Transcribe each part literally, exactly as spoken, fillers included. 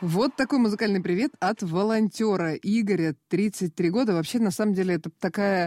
Вот такой музыкальный привет от волонтера Игоря, тридцать три года. Вообще, на самом деле, это такая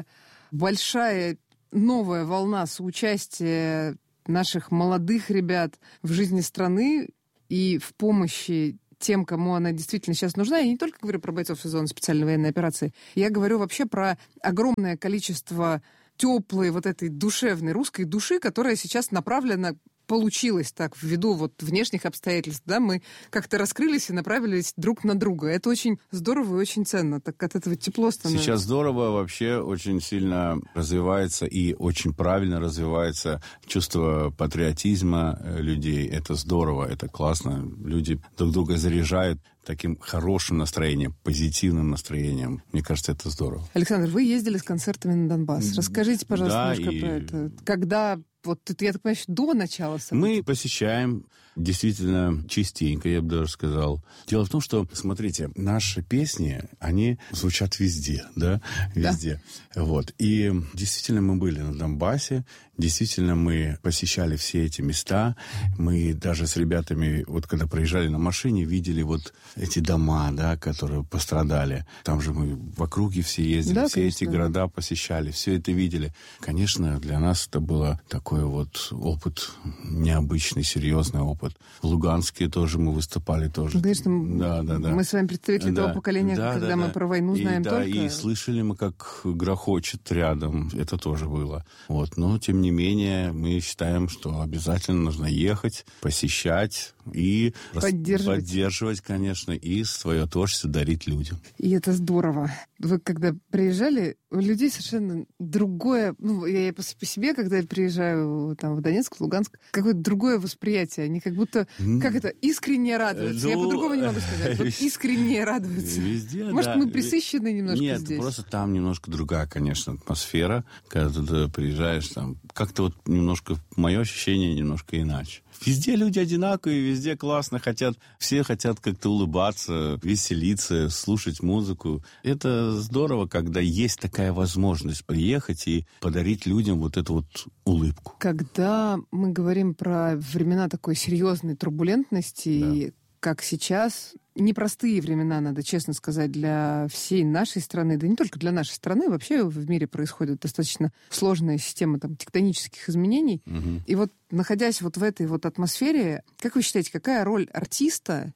большая новая волна соучастия наших молодых ребят в жизни страны и в помощи тем, кому она действительно сейчас нужна. Я не только говорю про бойцов из зоны специальной военной операции, я говорю вообще про огромное количество теплой вот этой душевной русской души, которая сейчас направлена, получилось так, ввиду вот внешних обстоятельств, да, мы как-то раскрылись и направились друг на друга. Это очень здорово и очень ценно, так от этого тепло становится. Сейчас здорово, вообще очень сильно развивается и очень правильно развивается чувство патриотизма людей. Это здорово, это классно. Люди друг друга заряжают таким хорошим настроением, позитивным настроением. Мне кажется, это здорово. Александр, вы ездили с концертами на Донбасс. Расскажите, пожалуйста, да, немножко и... про это. Когда... Вот тут, я так понимаю, до начала событий. Мы посещаем действительно частенько, я бы даже сказал. Дело в том, что, смотрите, наши песни, они звучат везде, да, везде. Да. Вот. И действительно мы были на Донбассе, действительно мы посещали все эти места. Мы даже с ребятами, вот когда проезжали на машине, видели вот эти дома, да, которые пострадали. Там же мы в округе все ездили, да, все конечно. Эти города посещали, все это видели. Конечно, для нас это было такой вот опыт, необычный, серьезный опыт. В Луганске тоже мы выступали тоже. Конечно, да, да, да. Мы с вами представители да. того поколения, да, когда да, мы да. про войну знаем и, только. Да, и слышали мы, как грохочет рядом. Это тоже было. Вот. Но, тем не менее, мы считаем, что обязательно нужно ехать, посещать и поддерживать, поддерживать конечно, и свое творчество дарить людям. И это здорово. Вы когда приезжали, у людей совершенно другое... Ну, я по, по себе, когда я приезжаю там, в Донецк, в Луганск, какое-то другое восприятие. Они как будто, mm. как это, искренне радуются. Ну, я по-другому не могу сказать. Вот искренне радуются. Везде, Может, да. мы присыщены немножко Нет, здесь? Нет, просто там немножко другая, конечно, атмосфера. Когда ты приезжаешь, там как-то вот немножко, мое ощущение немножко иначе. Везде люди одинаковые, везде классно, хотят, все хотят как-то улыбаться, веселиться, слушать музыку. Это здорово, когда есть такая возможность приехать и подарить людям вот эту вот улыбку. Когда мы говорим про времена такой серьезной турбулентности, да. и как сейчас, непростые времена, надо честно сказать, для всей нашей страны, да не только для нашей страны, вообще в мире происходит достаточно сложная система там, тектонических изменений. Угу. И вот, находясь вот в этой вот атмосфере, как вы считаете, какая роль артиста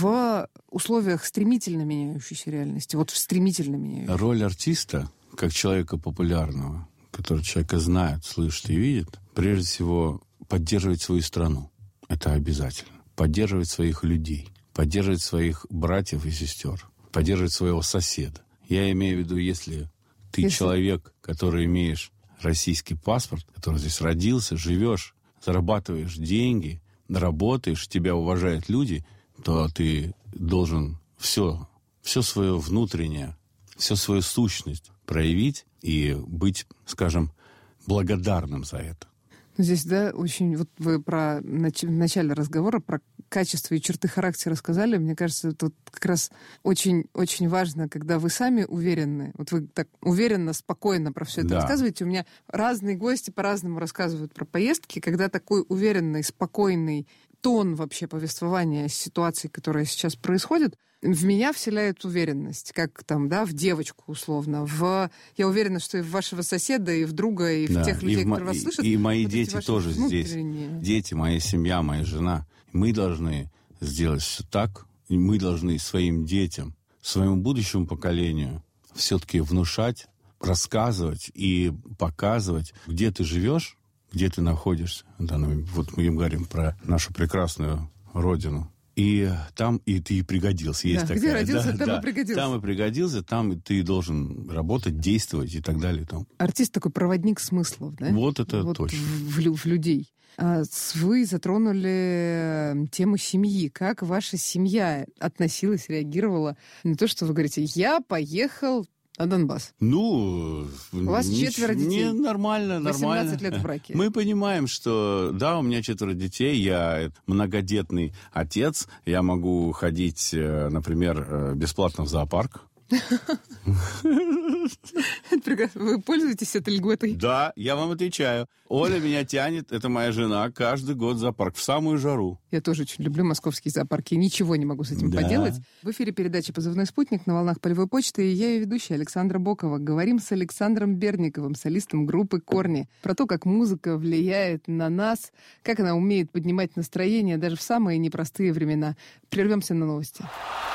в условиях стремительно меняющейся реальности? Вот в стремительно меняющейся. Роль артиста, как человека популярного, который человека знает, слышит и видит, прежде всего поддерживать свою страну. Это обязательно. Поддерживать своих людей, поддерживать своих братьев и сестер, поддерживать своего соседа. Я имею в виду, если ты если... человек, который имеешь российский паспорт, который здесь родился, живешь, зарабатываешь деньги, работаешь, тебя уважают люди, то ты должен все, все свое внутреннее, всю свою сущность проявить и быть, скажем, благодарным за это. Здесь, да, очень... Вот вы про нач... в начале разговора про качество и черты характера сказали. Мне кажется, это вот как раз очень, очень важно, когда вы сами уверены. Вот вы так уверенно, спокойно про все это да. рассказываете. У меня разные гости по-разному рассказывают про поездки, когда такой уверенный, спокойный тон вообще повествования ситуации, которая сейчас происходит, в меня вселяет уверенность, как там, да, в девочку условно. В... Я уверена, что и в вашего соседа, и в друга, и в да, тех людей, которые вас слышат. И мои вот дети тоже внутренние... здесь. Дети, моя семья, моя жена. Мы должны сделать все так, и мы должны своим детям, своему будущему поколению все-таки внушать, рассказывать и показывать, где ты живешь, где ты находишься. Да, ну, вот мы им говорим про нашу прекрасную родину. И там и ты и пригодился. Есть да, такая, где родился, да, там да, и пригодился. Там и пригодился, там ты должен работать, действовать и так далее. Там. Артист такой проводник смыслов, да? Вот это вот В, точно. в, в людей. А вы затронули тему семьи. Как ваша семья относилась, реагировала на то, что вы говорите, я поехал на Донбасс? Ну... У вас не, четверо детей. Не, нормально, нормально. восемнадцать лет в браке. Мы понимаем, что, да, у меня четверо детей, я многодетный отец, я могу ходить, например, бесплатно в зоопарк. Вы пользуетесь этой льготой? Да, я вам отвечаю. Оля меня тянет, это моя жена, каждый год в зоопарк, в самую жару. Я тоже очень люблю московские зоопарки. Ничего не могу с этим Да. поделать. В эфире передача «Позывной спутник» на волнах Полевой почты. И я ее ведущая Александра Бокова. Говорим с Александром Бердниковым, солистом группы «Корни». Про то, как музыка влияет на нас, как она умеет поднимать настроение даже в самые непростые времена. Прервемся на новости.